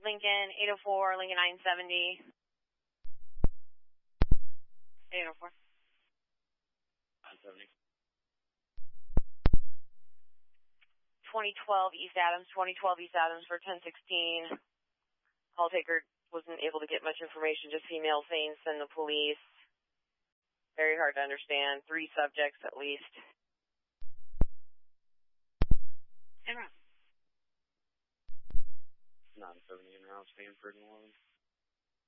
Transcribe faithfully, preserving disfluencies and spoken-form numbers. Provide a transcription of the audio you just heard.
Lincoln, eight oh four, Lincoln nine seventy. eight oh four. nine seventy. twenty twelve East Adams, twenty twelve East Adams for ten sixteen. Call taker wasn't able to get much information, just female saying send the police. Very hard to understand. Three subjects at least. And run. nine seventy in route, Stanford and eleven.